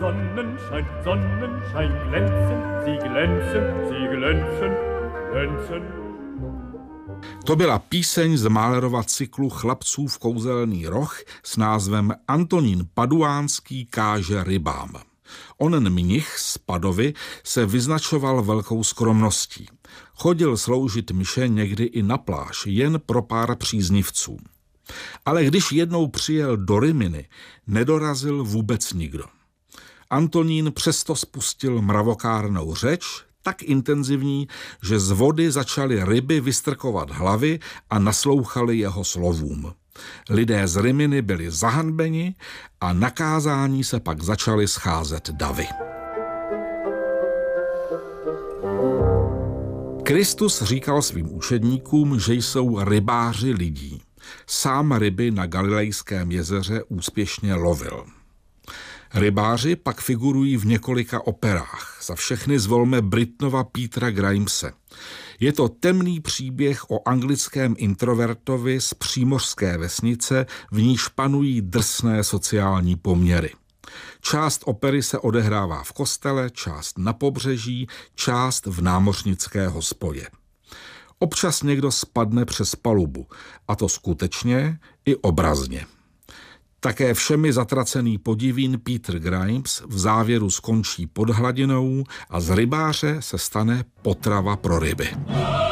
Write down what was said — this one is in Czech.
Sonnenschein, Sonnenschein, glänzen, sie glänzen, sie glänzen, glänzen. To byla píseň z Mahlerova cyklu Chlapcův kouzelný roh s názvem Antonín Paduánský káže rybám. Onen mnich z Padovy se vyznačoval velkou skromností. Chodil sloužit mše někdy i na pláž, jen pro pár příznivců. Ale když jednou přijel do Rimini, nedorazil vůbec nikdo. Antonín přesto spustil mravokárnou řeč, tak intenzivní, že z vody začaly ryby vystrkovat hlavy a naslouchali jeho slovům. Lidé z Rimini byli zahanbeni a na kázání se pak začaly scházet davy. Kristus říkal svým učedníkům, že jsou rybáři lidí. Sám ryby na Galilejském jezeře úspěšně lovil. Rybáři pak figurují v několika operách. Za všechny zvolme Britnova Petera Grimese. Je to temný příběh o anglickém introvertovi z přímořské vesnice, v níž panují drsné sociální poměry. Část opery se odehrává v kostele, část na pobřeží, část v námořnické hospodě. Občas někdo spadne přes palubu, a to skutečně i obrazně. Také všemi zatracený podivín Peter Grimes v závěru skončí pod hladinou a z rybáře se stane potrava pro ryby.